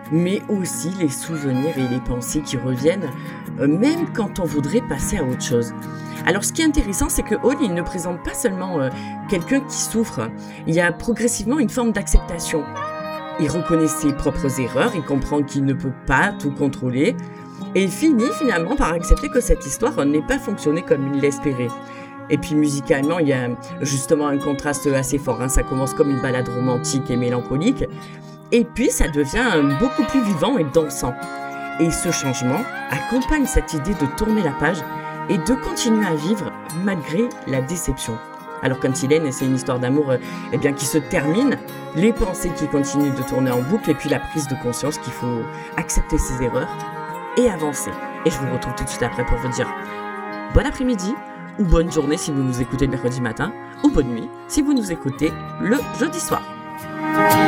mais aussi les souvenirs et les pensées qui reviennent, même quand on voudrait passer à autre chose. Alors ce qui est intéressant, c'est que Hall, il ne présente pas seulement quelqu'un qui souffre, il y a progressivement une forme d'acceptation. Il reconnaît ses propres erreurs, il comprend qu'il ne peut pas tout contrôler, et il finit finalement par accepter que cette histoire n'ait pas fonctionné comme il l'espérait. Et puis musicalement, il y a justement un contraste assez fort, hein. Ça commence comme une balade romantique et mélancolique, et puis ça devient beaucoup plus vivant et dansant. Et ce changement accompagne cette idée de tourner la page et de continuer à vivre malgré la déception. Alors quand Hélène, c'est une histoire d'amour qui se termine, les pensées qui continuent de tourner en boucle et puis la prise de conscience qu'il faut accepter ses erreurs et avancer. Et je vous retrouve tout de suite après pour vous dire bon après-midi ou bonne journée si vous nous écoutez le mercredi matin ou bonne nuit si vous nous écoutez le jeudi soir.